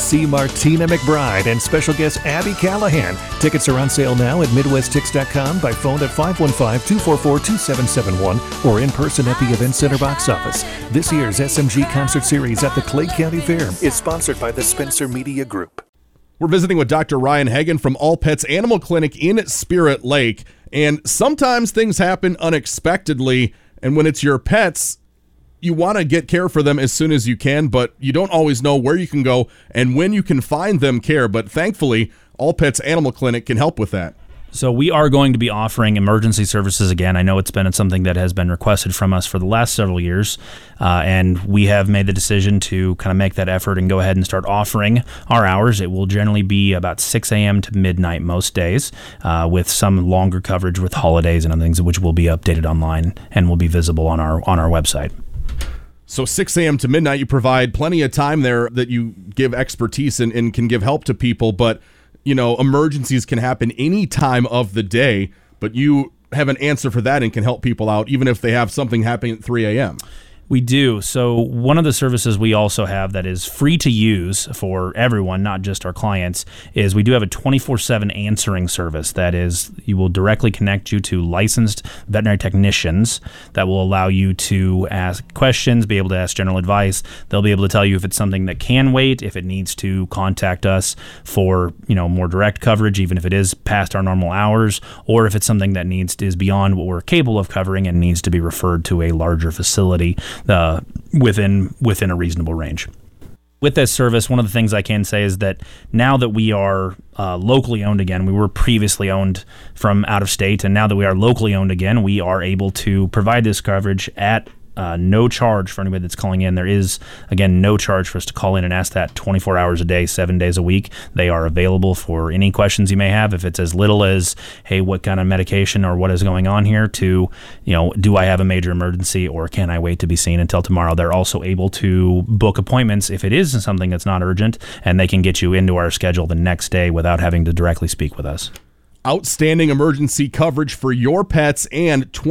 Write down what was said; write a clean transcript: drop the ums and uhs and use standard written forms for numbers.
see Martina McBride and special guest Abby Callahan. Tickets are on sale now at MidwestTix.com, by phone at 515-244-2771 or in person at the Event Center box office. This year's SMG Concert Series at the Clay County Fair is sponsored by the Spencer Media Group. We're visiting with Dr. Ryan Hagan from All Pets Animal Clinic in Spirit Lake. And sometimes things happen unexpectedly, and when it's your pets, you want to get care for them as soon as you can, but you don't always know where you can go and when you can find them care. But thankfully, All Pets Animal Clinic can help with that. So we are going to be offering emergency services again. I know it's been something that has been requested from us for the last several years, and we have made the decision to kind of make that effort and go ahead and start offering our hours. It will generally be about 6 a.m. to midnight most days, with some longer coverage with holidays and other things, which will be updated online and will be visible on our website. So 6 a.m. to midnight, you provide plenty of time there that you give expertise and can give help to people, but you know, emergencies can happen any time of the day, but you have an answer for that and can help people out even if they have something happening at 3 a.m. We do. So one of the services we also have that is free to use for everyone, not just our clients, is we do have a 24/7 answering service. That is, you will directly connect you to licensed veterinary technicians that will allow you to ask questions, be able to ask general advice. They'll be able to tell you if it's something that can wait, if it needs to contact us for, more direct coverage, even if it is past our normal hours, or if it's something that is beyond what we're capable of covering and needs to be referred to a larger facility within a reasonable range. With this service, one of the things I can say is that now that we are locally owned again, we were previously owned from out of state, and now that we are locally owned again, we are able to provide this coverage at no charge for anybody that's calling in. There is, again, no charge for us to call in and ask that 24 hours a day, 7 days a week. They are available for any questions you may have. If it's as little as, hey, what kind of medication or what is going on here, to, do I have a major emergency or can I wait to be seen until tomorrow? They're also able to book appointments if it is something that's not urgent, and they can get you into our schedule the next day without having to directly speak with us. Outstanding emergency coverage for your pets and